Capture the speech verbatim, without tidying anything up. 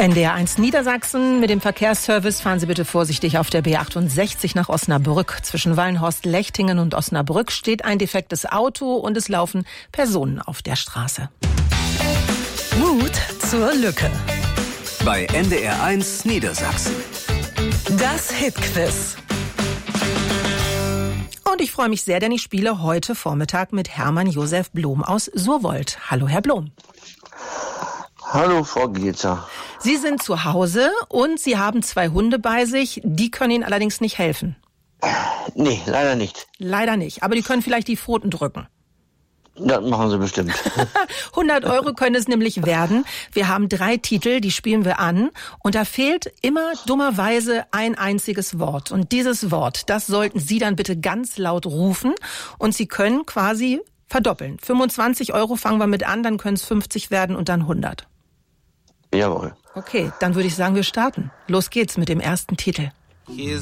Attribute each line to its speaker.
Speaker 1: N D R eins Niedersachsen. Mit dem Verkehrsservice fahren Sie bitte vorsichtig auf der B achtundsechzig nach Osnabrück. Zwischen Wallenhorst-Lechtingen und Osnabrück steht ein defektes Auto und es laufen Personen auf der Straße.
Speaker 2: Mut zur Lücke.
Speaker 3: Bei N D R eins Niedersachsen.
Speaker 2: Das Hitquiz.
Speaker 1: Und ich freue mich sehr, denn ich spiele heute Vormittag mit Hermann Josef Blom aus Surwold. Hallo, Herr Blom.
Speaker 4: Hallo, Frau Gietzer.
Speaker 1: Sie sind zu Hause und Sie haben zwei Hunde bei sich. Die können Ihnen allerdings nicht helfen.
Speaker 4: Nee, leider nicht.
Speaker 1: Leider nicht, aber die können vielleicht die Pfoten drücken.
Speaker 4: Das machen sie bestimmt.
Speaker 1: hundert Euro können es nämlich werden. Wir haben drei Titel, die spielen wir an. Und da fehlt immer dummerweise ein einziges Wort. Und dieses Wort, das sollten Sie dann bitte ganz laut rufen. Und Sie können quasi verdoppeln. fünfundzwanzig Euro fangen wir mit an, dann können es fünfzig werden und dann hundert.
Speaker 4: Jawohl.
Speaker 1: Okay, dann würde ich sagen, wir starten. Los geht's mit dem ersten Titel.
Speaker 5: He's